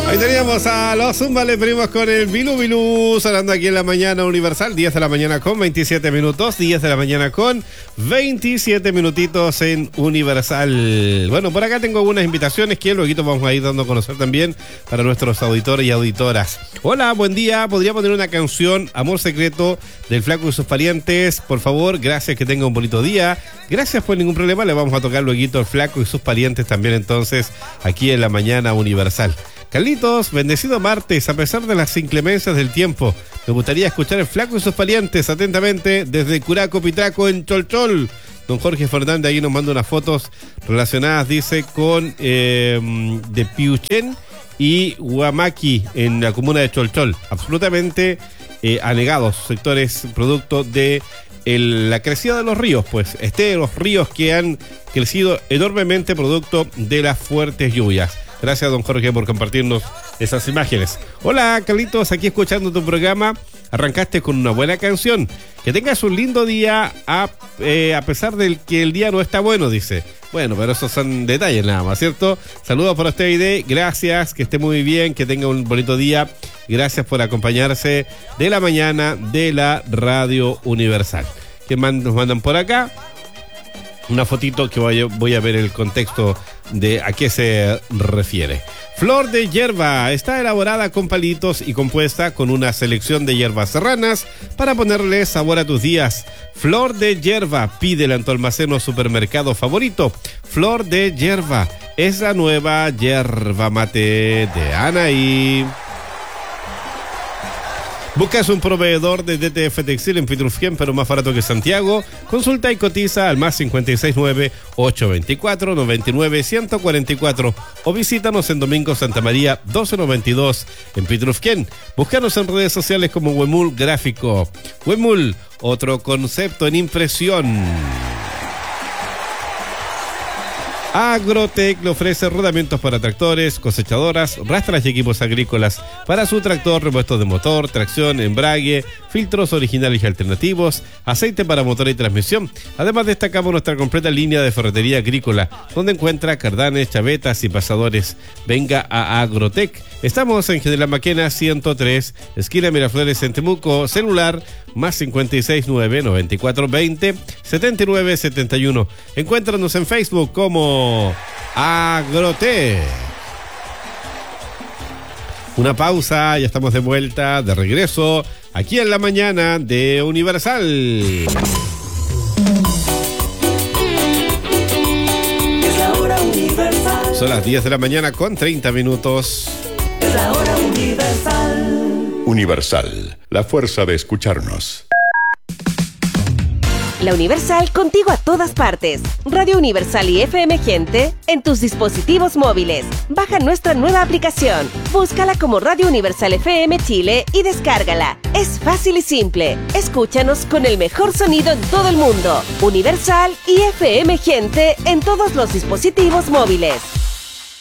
Ahí teníamos a los Zumba, le primos con el Bilú Bilú, sonando aquí en la mañana universal, 10 de la mañana con 27 minutos, 10 de la mañana con 27 minutitos en Universal. Bueno, por acá tengo algunas invitaciones que luego vamos a ir dando a conocer también para nuestros auditores y auditoras. Hola, buen día, podría poner una canción, Amor Secreto, del Flaco y sus parientes, por favor, gracias, que tenga un bonito día. Gracias, pues ningún problema, le vamos a tocar luego al Flaco y sus parientes también entonces, aquí en la mañana universal. Carlitos, bendecido martes, a pesar de las inclemencias del tiempo. Me gustaría escuchar el Flaco y sus parientes atentamente desde Curaco Pitraco en Cholchol. Don Jorge Fernández ahí nos manda unas fotos relacionadas, dice, con de Piuchen y Huamaki en la comuna de Cholchol. Absolutamente anegados sectores producto de la crecida de los ríos, pues los ríos que han crecido enormemente producto de las fuertes lluvias. Gracias, don Jorge, por compartirnos esas imágenes. Hola, Carlitos, aquí escuchando tu programa. Arrancaste con una buena canción. Que tengas un lindo día a pesar de que el día no está bueno, dice. Bueno, pero esos son detalles nada más, ¿cierto? Saludos para usted, Ide. Gracias, que esté muy bien, que tenga un bonito día. Gracias por acompañarse de la mañana de la Radio Universal. ¿Qué nos mandan por acá? Una fotito que voy a ver el contexto de a qué se refiere. Flor de hierba está elaborada con palitos y compuesta con una selección de hierbas serranas para ponerle sabor a tus días. Flor de hierba, pídela en tu almacén o supermercado favorito. Flor de hierba es la nueva yerba mate de Anaí. ¿Buscas un proveedor de DTF Textil en Pitrufquén, pero más barato que Santiago? Consulta y cotiza al más 569-824-99-144 o visítanos en Domingo Santa María 1292 en Pitrufquén. Búscanos en redes sociales como Huemul Gráfico. Huemul, otro concepto en impresión. Agrotec le ofrece rodamientos para tractores, cosechadoras, rastras y equipos agrícolas para su tractor, repuestos de motor, tracción, embrague, filtros originales y alternativos, aceite para motor y transmisión. Además destacamos nuestra completa línea de ferretería agrícola, donde encuentra cardanes, chavetas y pasadores. Venga a Agrotec. Estamos en General Maquena 103, esquina Miraflores en Temuco. Celular más 569-9420-7971. Encuéntranos en Facebook como Agrotec. Una pausa, ya estamos de vuelta, de regreso, aquí en la mañana de Universal. Es la hora Universal. Son las 10 de la mañana con 30 minutos. Es la hora Universal. Universal, la fuerza de escucharnos. La Universal contigo a todas partes. Radio Universal y FM Gente en tus dispositivos móviles. Baja nuestra nueva aplicación. Búscala como Radio Universal FM Chile y descárgala. Es fácil y simple. Escúchanos con el mejor sonido en todo el mundo. Universal y FM Gente en todos los dispositivos móviles.